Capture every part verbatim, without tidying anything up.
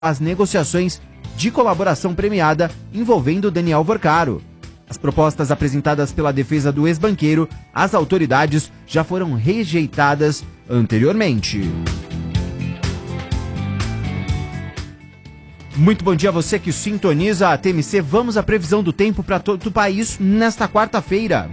as negociações de colaboração premiada envolvendo Daniel Vorcaro. As propostas apresentadas pela defesa do ex-banqueiro às autoridades já foram rejeitadas anteriormente. Muito bom dia a você que sintoniza a T M C. Vamos à previsão do tempo para todo o país nesta quarta-feira.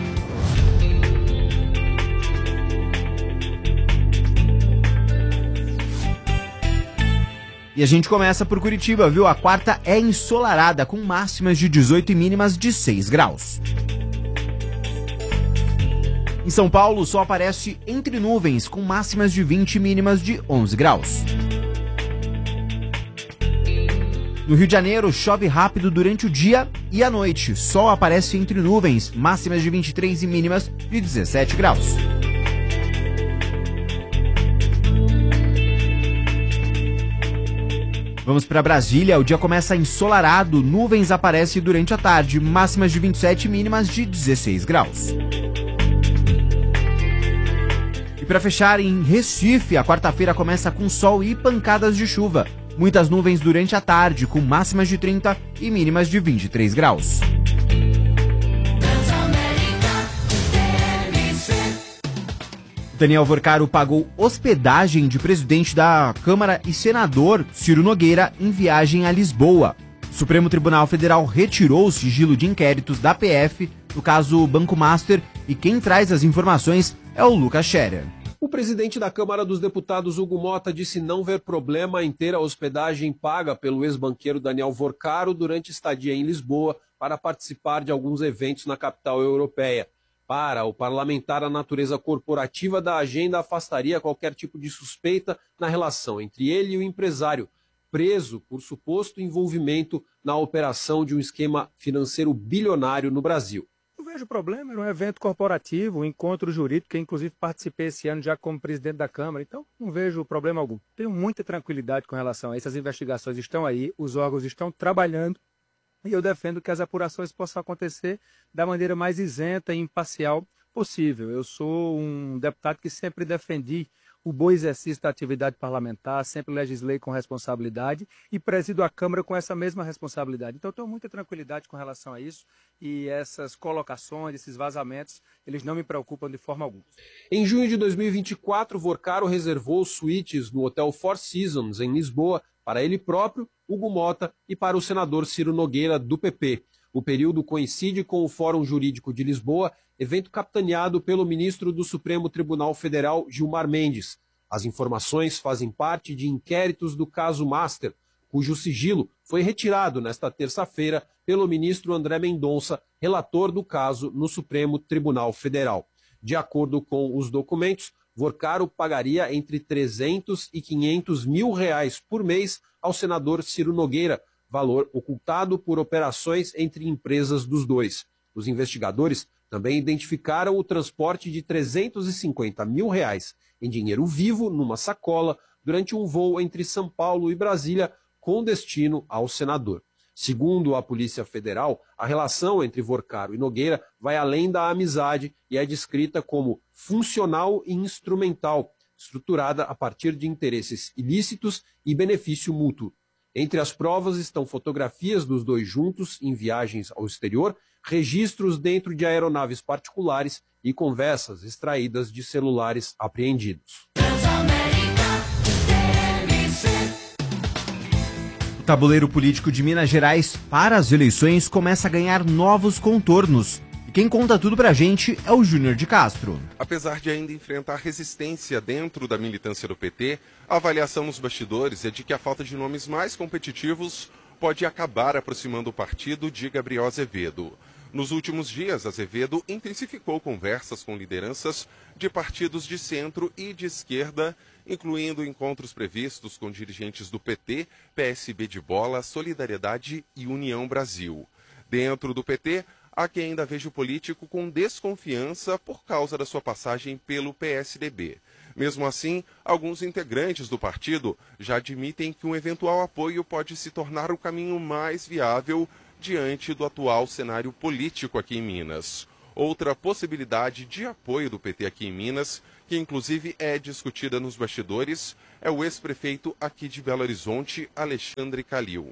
E a gente começa por Curitiba, viu? A quarta é ensolarada, com máximas de dezoito e mínimas de seis graus. Em São Paulo, o sol aparece entre nuvens, com máximas de vinte e mínimas de onze graus. No Rio de Janeiro, chove rápido durante o dia e a noite. Sol aparece entre nuvens, máximas de vinte e três e mínimas de dezessete graus. Vamos para Brasília, o dia começa ensolarado, nuvens aparecem durante a tarde, máximas de vinte e sete e mínimas de dezesseis graus. E para fechar, em Recife, a quarta-feira começa com sol e pancadas de chuva. Muitas nuvens durante a tarde, com máximas de trinta e mínimas de vinte e três graus. Daniel Vorcaro pagou hospedagem de presidente da Câmara e senador Ciro Nogueira em viagem a Lisboa. O Supremo Tribunal Federal retirou o sigilo de inquéritos da P F no caso Banco Master e quem traz as informações é o Lucas Scherer. O presidente da Câmara dos Deputados, Hugo Motta, disse não ver problema em ter a hospedagem paga pelo ex-banqueiro Daniel Vorcaro durante estadia em Lisboa para participar de alguns eventos na capital europeia. Para o parlamentar, a natureza corporativa da agenda afastaria qualquer tipo de suspeita na relação entre ele e o empresário, preso por suposto envolvimento na operação de um esquema financeiro bilionário no Brasil. Não vejo problema, era um evento corporativo, um encontro jurídico, que inclusive participei esse ano já como presidente da Câmara, então não vejo problema algum. Tenho muita tranquilidade com relação a isso, as investigações estão aí, os órgãos estão trabalhando, e eu defendo que as apurações possam acontecer da maneira mais isenta e imparcial possível. Eu sou um deputado que sempre defendi o bom exercício da atividade parlamentar, sempre legislei com responsabilidade e presido a Câmara com essa mesma responsabilidade. Então, eu tenho muita tranquilidade com relação a isso e essas colocações, esses vazamentos, eles não me preocupam de forma alguma. Em junho de dois mil e vinte e quatro, Vorcaro reservou suítes no Hotel Four Seasons, em Lisboa, para ele próprio, Hugo Motta e para o senador Ciro Nogueira, do P P. O período coincide com o Fórum Jurídico de Lisboa, evento capitaneado pelo ministro do Supremo Tribunal Federal, Gilmar Mendes. As informações fazem parte de inquéritos do caso Master, cujo sigilo foi retirado nesta terça-feira pelo ministro André Mendonça, relator do caso no Supremo Tribunal Federal. De acordo com os documentos, Vorcaro pagaria entre trezentos e quinhentos mil reais por mês ao senador Ciro Nogueira, valor ocultado por operações entre empresas dos dois. Os investigadores também identificaram o transporte de trezentos e cinquenta mil reais em dinheiro vivo numa sacola durante um voo entre São Paulo e Brasília com destino ao senador. Segundo a Polícia Federal, a relação entre Vorcaro e Nogueira vai além da amizade e é descrita como funcional e instrumental, estruturada a partir de interesses ilícitos e benefício mútuo. Entre as provas estão fotografias dos dois juntos em viagens ao exterior, registros dentro de aeronaves particulares e conversas extraídas de celulares apreendidos. O tabuleiro político de Minas Gerais para as eleições começa a ganhar novos contornos. E quem conta tudo pra gente é o Júnior de Castro. Apesar de ainda enfrentar resistência dentro da militância do P T, a avaliação nos bastidores é de que a falta de nomes mais competitivos pode acabar aproximando o partido de Gabriel Azevedo. Nos últimos dias, Azevedo intensificou conversas com lideranças de partidos de centro e de esquerda, incluindo encontros previstos com dirigentes do P T, P S B de Bola, Solidariedade e União Brasil. Dentro do P T, há quem ainda veja o político com desconfiança por causa da sua passagem pelo P S D B. Mesmo assim, alguns integrantes do partido já admitem que um eventual apoio pode se tornar o caminho mais viável diante do atual cenário político aqui em Minas. outra possibilidade de apoio do P T aqui em Minas, que inclusive é discutida nos bastidores, é o ex-prefeito aqui de Belo Horizonte, Alexandre Calil.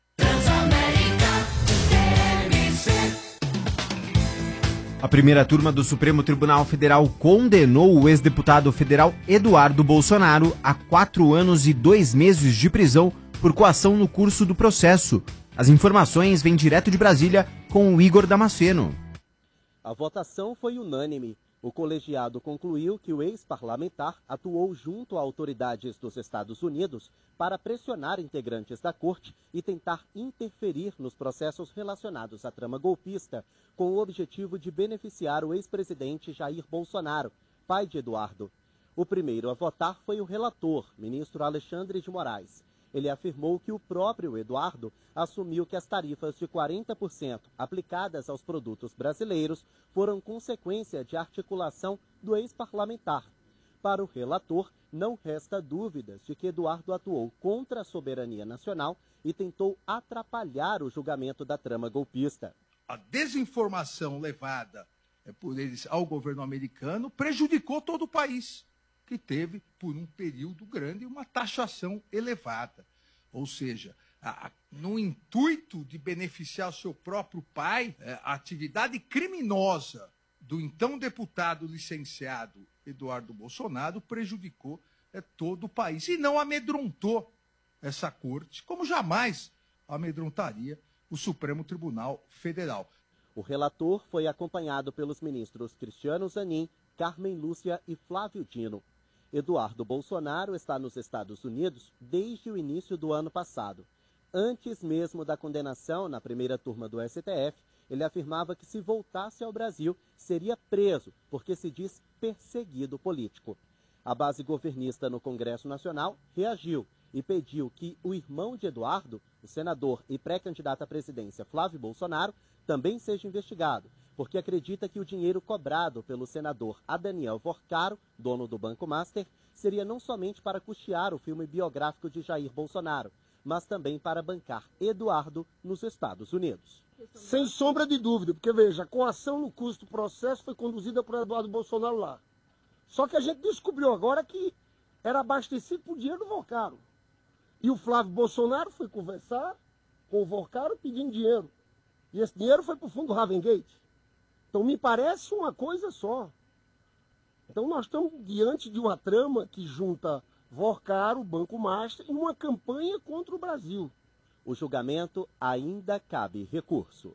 A primeira turma do Supremo Tribunal Federal condenou o ex-deputado federal Eduardo Bolsonaro a quatro anos e dois meses de prisão por coação no curso do processo. As informações vêm direto de Brasília com o Igor Damasceno. A votação foi unânime. O colegiado concluiu que o ex-parlamentar atuou junto a autoridades dos Estados Unidos para pressionar integrantes da corte e tentar interferir nos processos relacionados à trama golpista, com o objetivo de beneficiar o ex-presidente Jair Bolsonaro, pai de Eduardo. O primeiro a votar foi o relator, ministro Alexandre de Moraes. Ele afirmou que o próprio Eduardo assumiu que as tarifas de quarenta por cento aplicadas aos produtos brasileiros foram consequência de articulação do ex-parlamentar. Para o relator, não resta dúvidas de que Eduardo atuou contra a soberania nacional e tentou atrapalhar o julgamento da trama golpista. A desinformação levada por eles ao governo americano prejudicou todo o país, que teve, por um período grande, uma taxação elevada. Ou seja, a, no intuito de beneficiar o seu próprio pai, a atividade criminosa do então deputado licenciado Eduardo Bolsonaro prejudicou é, todo o país e não amedrontou essa corte, como jamais amedrontaria o Supremo Tribunal Federal. O relator foi acompanhado pelos ministros Cristiano Zanin, Carmen Lúcia e Flávio Dino. Eduardo Bolsonaro está nos Estados Unidos desde o início do ano passado. Antes mesmo da condenação na primeira turma do S T F, ele afirmava que se voltasse ao Brasil, seria preso, porque se diz perseguido político. A base governista no Congresso Nacional reagiu e pediu que o irmão de Eduardo, o senador e pré-candidato à presidência Flávio Bolsonaro, também seja investigado, porque acredita que o dinheiro cobrado pelo senador Adaniel Vorcaro, dono do Banco Master, seria não somente para custear o filme biográfico de Jair Bolsonaro, mas também para bancar Eduardo nos Estados Unidos. Sem sombra de dúvida, porque veja, a coação no custo do processo foi conduzida por Eduardo Bolsonaro lá. Só que a gente descobriu agora que era abastecido por dinheiro do Vorcaro. E o Flávio Bolsonaro foi conversar com o Vorcaro pedindo dinheiro. E esse dinheiro foi para o fundo Ravengate. Então me parece uma coisa só. Então nós estamos diante de uma trama que junta Vorcaro, Banco Master, em uma campanha contra o Brasil. O julgamento ainda cabe recurso.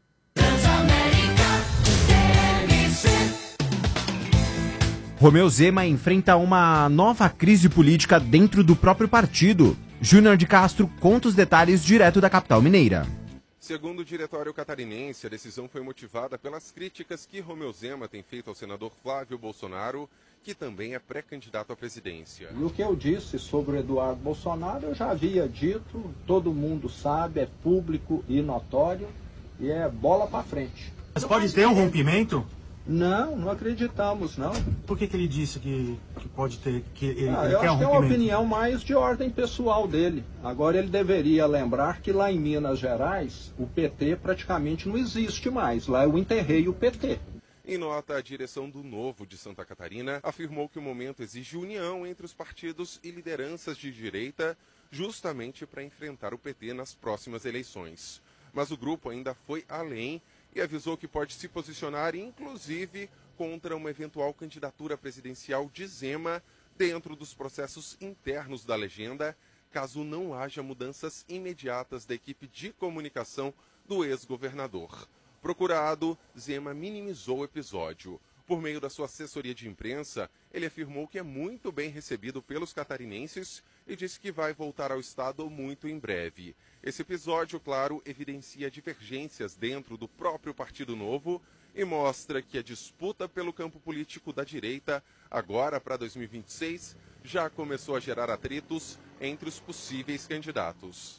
Romeu Zema enfrenta uma nova crise política dentro do próprio partido. Júnior de Castro conta os detalhes direto da capital mineira. Segundo o diretório catarinense, a decisão foi motivada pelas críticas que Romeu Zema tem feito ao senador Flávio Bolsonaro, que também é pré-candidato à presidência. E o que eu disse sobre o Eduardo Bolsonaro, eu já havia dito, todo mundo sabe, é público e notório, e é bola para frente. Mas pode ter um rompimento? Não, não acreditamos, não. Por que que ele disse que, que pode ter, que ele, ah, ele eu quer acho um que é uma rompimento? opinião mais de ordem pessoal dele. Agora ele deveria lembrar que lá em Minas Gerais, o P T praticamente não existe mais. Lá eu enterrei o P T. Em nota, a direção do Novo de Santa Catarina afirmou que o momento exige união entre os partidos e lideranças de direita, justamente para enfrentar o P T nas próximas eleições. Mas o grupo ainda foi além e avisou que pode se posicionar, inclusive, contra uma eventual candidatura presidencial de Zema dentro dos processos internos da legenda, caso não haja mudanças imediatas da equipe de comunicação do ex-governador. Procurado, Zema minimizou o episódio. Por meio da sua assessoria de imprensa, ele afirmou que é muito bem recebido pelos catarinenses e disse que vai voltar ao estado muito em breve. Esse episódio, claro, evidencia divergências dentro do próprio Partido Novo e mostra que a disputa pelo campo político da direita, agora para dois mil e vinte e seis, já começou a gerar atritos entre os possíveis candidatos.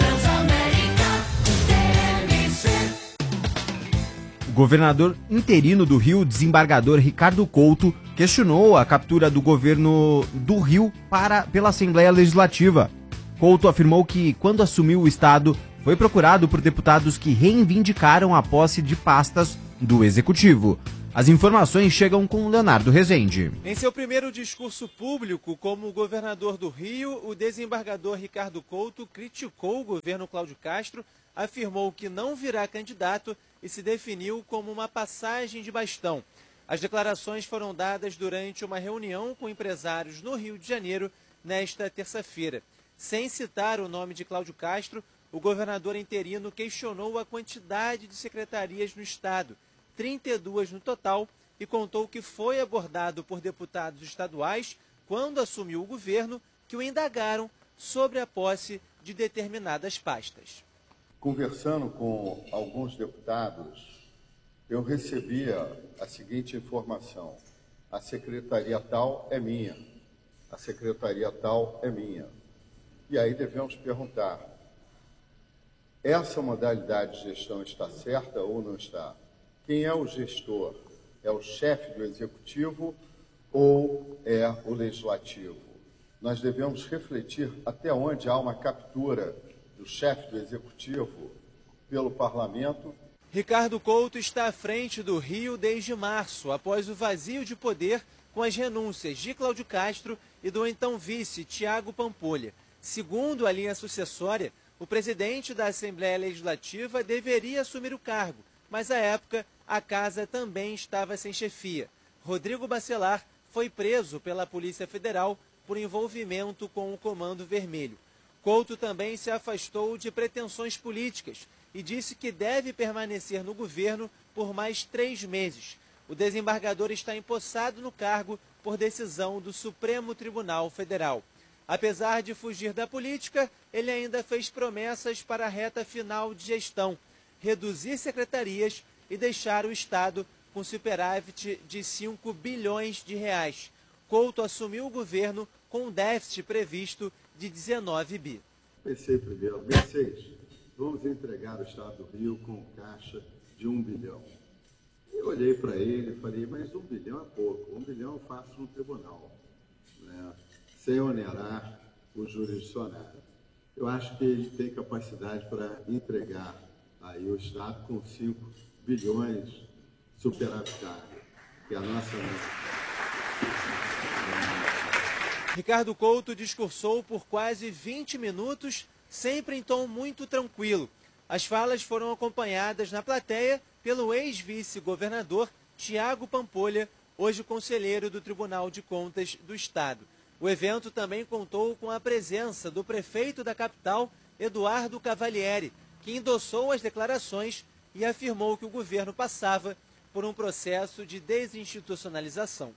O governador interino do Rio, desembargador Ricardo Couto, questionou a captura do governo do Rio para, pela Assembleia Legislativa. Couto afirmou que, quando assumiu o estado, foi procurado por deputados que reivindicaram a posse de pastas do Executivo. As informações chegam com Leonardo Rezende. Em seu primeiro discurso público como governador do Rio, o desembargador Ricardo Couto criticou o governo Cláudio Castro, afirmou que não virá candidato e se definiu como uma passagem de bastão. As declarações foram dadas durante uma reunião com empresários no Rio de Janeiro nesta terça-feira. Sem citar o nome de Cláudio Castro, o governador interino questionou a quantidade de secretarias no estado, trinta e duas no total, e contou que foi abordado por deputados estaduais, quando assumiu o governo, que o indagaram sobre a posse de determinadas pastas. Conversando com alguns deputados, eu recebia a seguinte informação: a secretaria tal é minha, a secretaria tal é minha. E aí devemos perguntar, essa modalidade de gestão está certa ou não está? Quem é o gestor? É o chefe do executivo ou é o legislativo? Nós devemos refletir até onde há uma captura do chefe do executivo pelo parlamento. Ricardo Couto está à frente do Rio desde março, após o vazio de poder com as renúncias de Cláudio Castro e do então vice Tiago Pampolha. Segundo a linha sucessória, o presidente da Assembleia Legislativa deveria assumir o cargo, mas à época a casa também estava sem chefia. Rodrigo Bacelar foi preso pela Polícia Federal por envolvimento com o Comando Vermelho. Couto também se afastou de pretensões políticas e disse que deve permanecer no governo por mais três meses. O desembargador está empossado no cargo por decisão do Supremo Tribunal Federal. Apesar de fugir da política, ele ainda fez promessas para a reta final de gestão: reduzir secretarias e deixar o Estado com superávit de cinco bilhões de reais. Couto assumiu o governo com um déficit previsto de dezenove bi. Pensei primeiro, B seis, vamos entregar o Estado do Rio com caixa de um bilhão. Eu olhei para ele e falei, mas um bilhão é pouco, um bilhão eu faço no tribunal, né? Sem onerar o jurisdicionário. Eu acho que ele tem capacidade para entregar aí o Estado com cinco bilhões superavitário, que é a nossa Ricardo Couto discursou por quase vinte minutos, sempre em tom muito tranquilo. As falas foram acompanhadas na plateia pelo ex-vice-governador Tiago Pampolha, hoje conselheiro do Tribunal de Contas do Estado. O evento também contou com a presença do prefeito da capital, Eduardo Cavalieri, que endossou as declarações e afirmou que o governo passava por um processo de desinstitucionalização.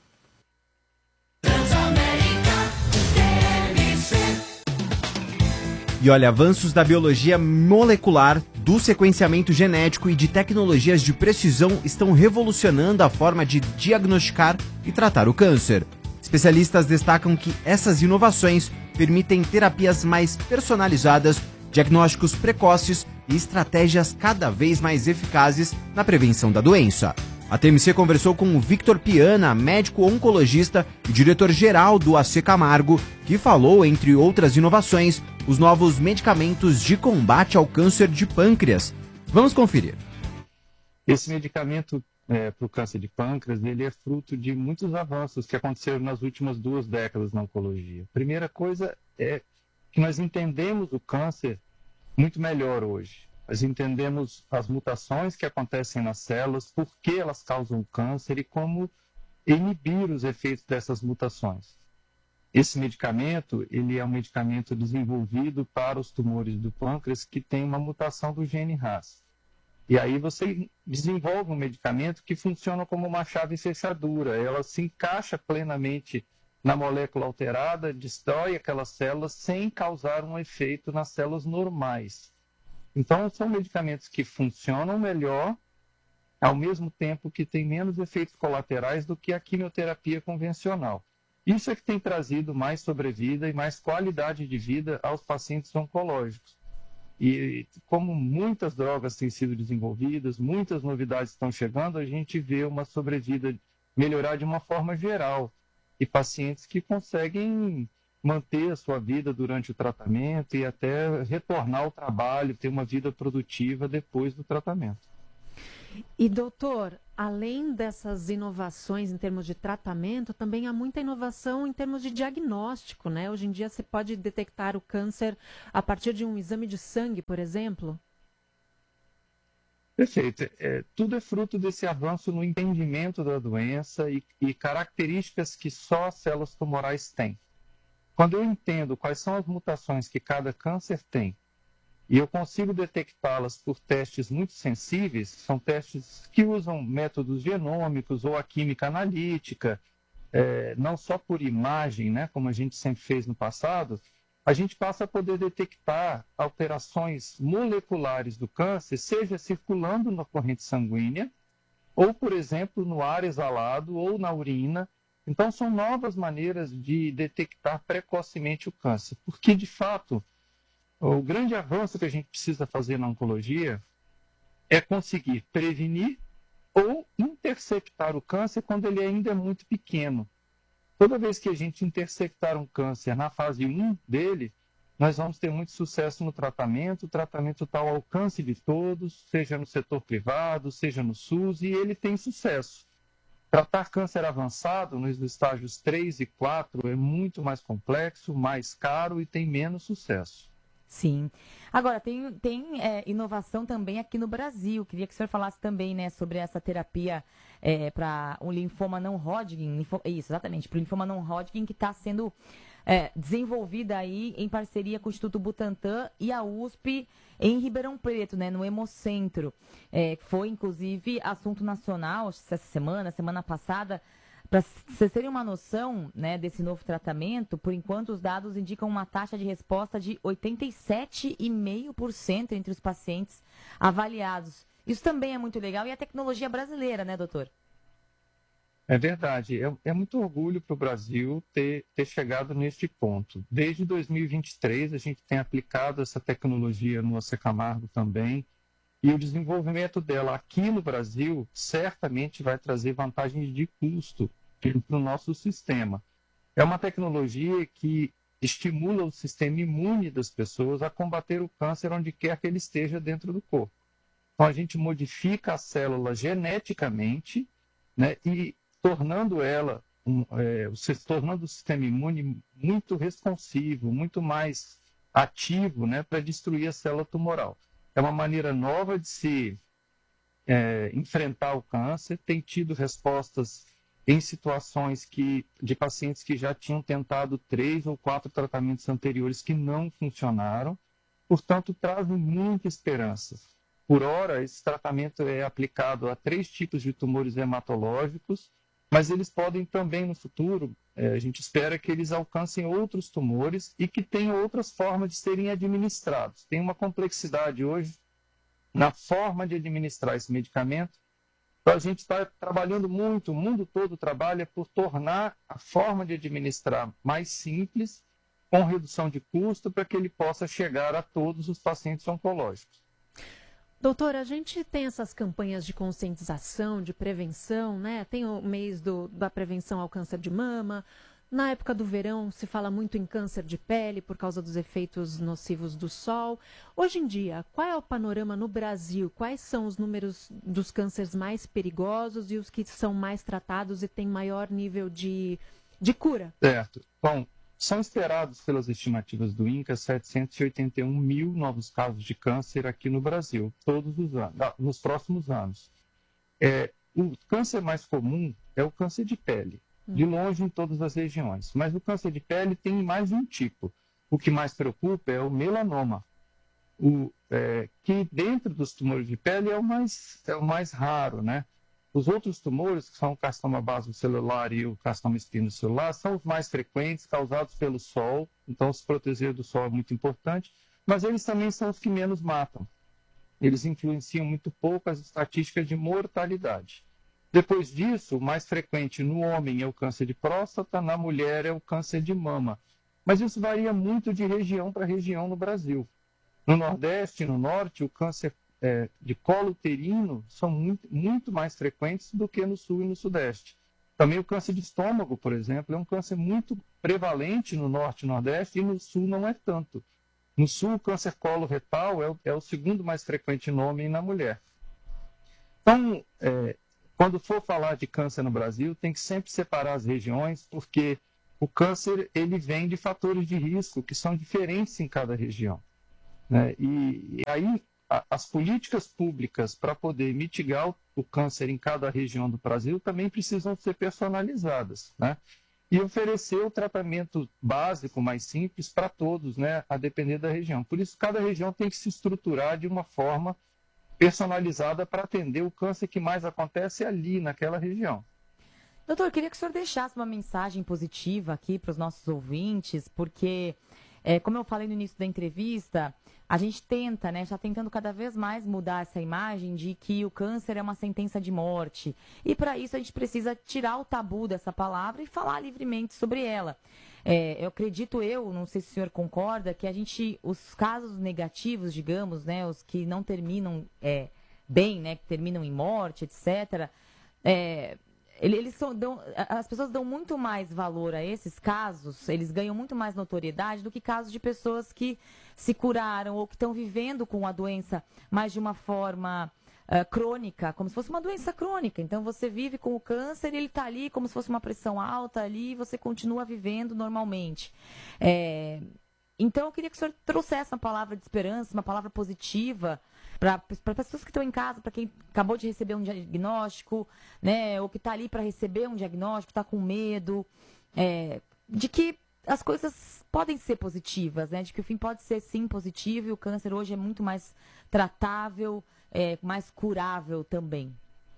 E olha, avanços da biologia molecular, do sequenciamento genético e de tecnologias de precisão estão revolucionando a forma de diagnosticar e tratar o câncer. Especialistas destacam que essas inovações permitem terapias mais personalizadas, diagnósticos precoces e estratégias cada vez mais eficazes na prevenção da doença. A T M C conversou com o Victor Piana, médico oncologista e diretor-geral do A C Camargo, que falou, entre outras inovações, os novos medicamentos de combate ao câncer de pâncreas. Vamos conferir. Esse medicamento é, para o câncer de pâncreas, ele é fruto de muitos avanços que aconteceram nas últimas duas décadas na oncologia. A primeira coisa é que nós entendemos o câncer muito melhor hoje. Nós entendemos as mutações que acontecem nas células, por que elas causam câncer e como inibir os efeitos dessas mutações. Esse medicamento, ele é um medicamento desenvolvido para os tumores do pâncreas que tem uma mutação do gene Ras. E aí você desenvolve um medicamento que funciona como uma chave fechadura. Ela se encaixa plenamente na molécula alterada, destrói aquelas células sem causar um efeito nas células normais. Então, são medicamentos que funcionam melhor, ao mesmo tempo que têm menos efeitos colaterais do que a quimioterapia convencional. Isso é que tem trazido mais sobrevida e mais qualidade de vida aos pacientes oncológicos. E como muitas drogas têm sido desenvolvidas, muitas novidades estão chegando, a gente vê uma sobrevida melhorar de uma forma geral. E pacientes que conseguem manter a sua vida durante o tratamento e até retornar ao trabalho, ter uma vida produtiva depois do tratamento. E, doutor, além dessas inovações em termos de tratamento, também há muita inovação em termos de diagnóstico, né? Hoje em dia você pode detectar o câncer a partir de um exame de sangue, por exemplo? Perfeito. É, tudo é fruto desse avanço no entendimento da doença e, e características que só as células tumorais têm. Quando eu entendo quais são as mutações que cada câncer tem, e eu consigo detectá-las por testes muito sensíveis, são testes que usam métodos genômicos ou a química analítica, é, não só por imagem, né, como a gente sempre fez no passado, a gente passa a poder detectar alterações moleculares do câncer, seja circulando na corrente sanguínea, ou, por exemplo, no ar exalado ou na urina. Então, são novas maneiras de detectar precocemente o câncer, porque, de fato, o grande avanço que a gente precisa fazer na oncologia é conseguir prevenir ou interceptar o câncer quando ele ainda é muito pequeno. Toda vez que a gente interceptar um câncer na fase um dele, nós vamos ter muito sucesso no tratamento. O tratamento está ao alcance de todos, seja no setor privado, seja no SUS, e ele tem sucesso. Tratar câncer avançado, nos estágios três e quatro, é muito mais complexo, mais caro e tem menos sucesso. Sim. Agora, tem, tem é, inovação também aqui no Brasil. Queria que o senhor falasse também, né, sobre essa terapia é, para o linfoma não Hodgkin. Linfo, isso, exatamente, para o linfoma não Hodgkin, que está sendo é, desenvolvida aí em parceria com o Instituto Butantan e a U S P em Ribeirão Preto, né, no Hemocentro. É, foi, inclusive, assunto nacional essa semana, semana passada. Para vocês terem uma noção, né, desse novo tratamento, por enquanto os dados indicam uma taxa de resposta de oitenta e sete vírgula cinco por cento entre os pacientes avaliados. Isso também é muito legal e é tecnologia brasileira, né, doutor? É verdade. É, é muito orgulho para o Brasil ter, ter chegado neste ponto. Desde dois mil e vinte e três, a gente tem aplicado essa tecnologia no Ossa Camargo também. E o desenvolvimento dela aqui no Brasil certamente vai trazer vantagens de custo para o nosso sistema. É uma tecnologia que estimula o sistema imune das pessoas a combater o câncer onde quer que ele esteja dentro do corpo. Então, a gente modifica a célula geneticamente, né, e tornando ela, um, é, tornando o sistema imune muito responsivo, muito mais ativo, né, para destruir a célula tumoral. É uma maneira nova de se é, enfrentar o câncer. Tem tido respostas em situações que, de pacientes que já tinham tentado três ou quatro tratamentos anteriores que não funcionaram. Portanto, trazem muita esperança. Por hora, esse tratamento é aplicado a três tipos de tumores hematológicos, mas eles podem também, no futuro, é, a gente espera que eles alcancem outros tumores e que tenham outras formas de serem administrados. Tem uma complexidade hoje na forma de administrar esse medicamento. Então, a gente está trabalhando muito, o mundo todo trabalha por tornar a forma de administrar mais simples, com redução de custo, para que ele possa chegar a todos os pacientes oncológicos. Doutora, a gente tem essas campanhas de conscientização, de prevenção, né? Tem o mês do, da prevenção ao câncer de mama. Na época do verão se fala muito em câncer de pele por causa dos efeitos nocivos do sol. Hoje em dia, qual é o panorama no Brasil? Quais são os números dos cânceres mais perigosos e os que são mais tratados e têm maior nível de, de cura? Certo. Bom, são esperados pelas estimativas do INCA setecentos e oitenta e um mil novos casos de câncer aqui no Brasil, todos os anos, nos próximos anos. É, o câncer mais comum é o câncer de pele, de longe em todas as regiões. Mas o câncer de pele tem mais de um tipo. O que mais preocupa é o melanoma, o, é, que dentro dos tumores de pele é o mais, é o mais raro, né? Os outros tumores, que são o carcinoma basocelular e o carcinoma espinocelular, são os mais frequentes, causados pelo sol. Então, se proteger do sol é muito importante. Mas eles também são os que menos matam. Eles influenciam muito pouco as estatísticas de mortalidade. Depois disso, o mais frequente no homem é o câncer de próstata, na mulher é o câncer de mama. Mas isso varia muito de região para região no Brasil. No Nordeste e no Norte, o câncer É, de colo uterino são muito, muito mais frequentes do que no Sul e no Sudeste. Também o câncer de estômago, por exemplo, é um câncer muito prevalente no Norte e Nordeste e no Sul não é tanto. No Sul, o câncer coloretal é o, é o segundo mais frequente no homem e na mulher. Então, é, quando for falar de câncer no Brasil, tem que sempre separar as regiões, porque o câncer ele vem de fatores de risco que são diferentes em cada região, né? E, e aí a, as políticas públicas para poder mitigar o, o câncer em cada região do Brasil também precisam ser personalizadas, né? E oferecer o tratamento básico mais simples para todos, né? A depender da região. Por isso, cada região tem que se estruturar de uma forma personalizada para atender o câncer que mais acontece ali, naquela região. Doutor, eu queria que o senhor deixasse uma mensagem positiva aqui para os nossos ouvintes, porque, é, como eu falei no início da entrevista, a gente tenta, né, está tentando cada vez mais mudar essa imagem de que o câncer é uma sentença de morte. E para isso a gente precisa tirar o tabu dessa palavra e falar livremente sobre ela. É, eu acredito eu, não sei se o senhor concorda, que a gente, os casos negativos, digamos, né, os que não terminam é, bem, né, que terminam em morte, etcétera, é, eles são, dão, as pessoas dão muito mais valor a esses casos, eles ganham muito mais notoriedade do que casos de pessoas que se curaram ou que estão vivendo com a doença, mas de uma forma uh, crônica, como se fosse uma doença crônica. Então você vive com o câncer e ele está ali como se fosse uma pressão alta ali e você continua vivendo normalmente. É, então eu queria que o senhor trouxesse uma palavra de esperança, uma palavra positiva para pessoas que estão em casa, para quem acabou de receber um diagnóstico, né, ou que está ali para receber um diagnóstico, está com medo, é, de que as coisas podem ser positivas, né, de que o fim pode ser sim positivo e o câncer hoje é muito mais tratável, é, mais curável também.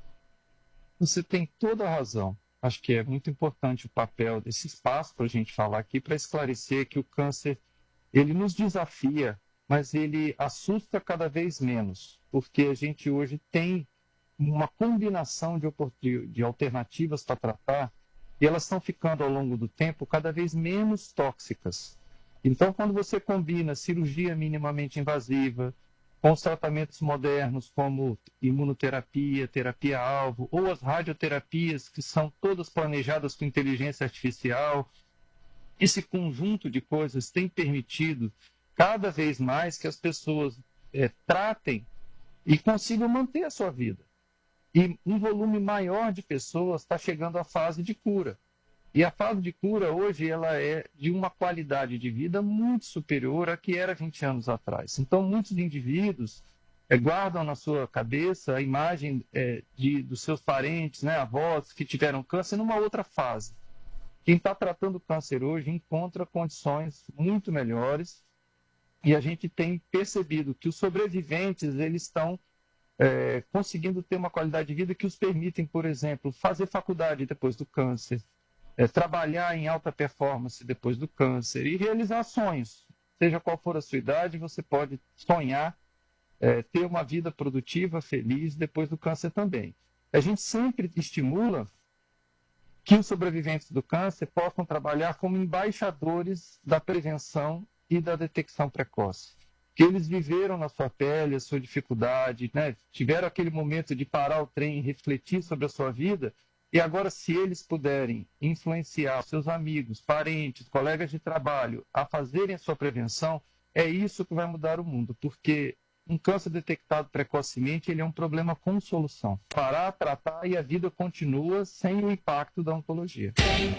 Você tem toda a razão. Acho que é muito importante o papel desse espaço para a gente falar aqui, para esclarecer que o câncer, ele nos desafia, mas ele assusta cada vez menos, porque a gente hoje tem uma combinação de, de alternativas para tratar e elas estão ficando ao longo do tempo cada vez menos tóxicas. Então, quando você combina cirurgia minimamente invasiva com os tratamentos modernos como imunoterapia, terapia-alvo ou as radioterapias que são todas planejadas com inteligência artificial, esse conjunto de coisas tem permitido cada vez mais que as pessoas é, tratem e consigam manter a sua vida. E um volume maior de pessoas está chegando à fase de cura. E a fase de cura hoje ela é de uma qualidade de vida muito superior à que era vinte anos atrás. Então, muitos indivíduos é, guardam na sua cabeça a imagem é, de, dos seus parentes, né, avós que tiveram câncer numa outra fase. Quem está tratando câncer hoje encontra condições muito melhores. E a gente tem percebido que os sobreviventes eles estão é, conseguindo ter uma qualidade de vida que os permitem, por exemplo, fazer faculdade depois do câncer, é, trabalhar em alta performance depois do câncer e realizar sonhos. Seja qual for a sua idade, você pode sonhar, é, ter uma vida produtiva, feliz depois do câncer também. A gente sempre estimula que os sobreviventes do câncer possam trabalhar como embaixadores da prevenção e da detecção precoce. Que eles viveram na sua pele a sua dificuldade, né? Tiveram aquele momento de parar o trem e refletir sobre a sua vida, e agora se eles puderem influenciar seus amigos, parentes, colegas de trabalho a fazerem a sua prevenção, é isso que vai mudar o mundo, porque um câncer detectado precocemente ele é um problema com solução. Parar, tratar e a vida continua sem o impacto da oncologia.